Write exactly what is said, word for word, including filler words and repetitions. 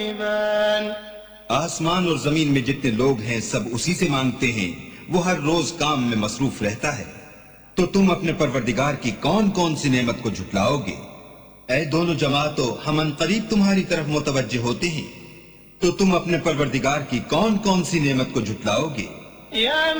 आसमान और जमीन में जितने लोग हैं सब उसी से मांगते हैं, वो हर रोज काम में मसरूफ रहता है। तो तुम अपने परवरदिगार की कौन कौन सी नेमत को झुटलाओगे? ऐ दोनों जमातों, हम अनकरीब तुम्हारी तरफ मुतवज्जे होते हैं, तो तुम अपने परवरदिगार की कौन कौन सी नेमत को झुटलाओगे?